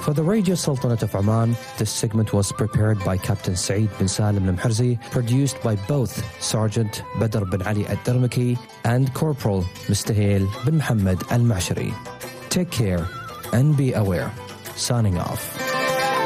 For the Radio Sultanate of Oman, this segment was prepared by Captain Saeed bin Salim al-Mharzi, produced by both Sergeant Badr bin Ali al-Darmaki and Corporal Mustahil bin Muhammad al-Mashari. Take care and be aware. Signing off.